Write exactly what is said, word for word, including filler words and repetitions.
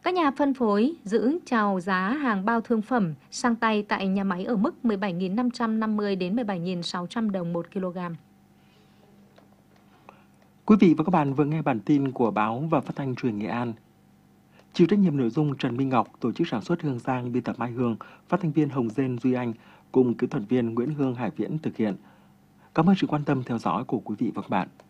Các nhà phân phối giữ chào giá hàng bao thương phẩm sang tay tại nhà máy ở mức mười bảy nghìn năm trăm năm mươi đến mười bảy nghìn sáu trăm đồng một kg. Quý vị và các bạn vừa nghe bản tin của báo và phát thanh truyền Nghệ An. Chịu trách nhiệm nội dung Trần Minh Ngọc, tổ chức sản xuất Hương Giang, biên tập Mai Hương, phát thanh viên Hồng Dên Duy Anh cùng kỹ thuật viên Nguyễn Hương Hải Viễn thực hiện. Cảm ơn sự quan tâm theo dõi của quý vị và các bạn.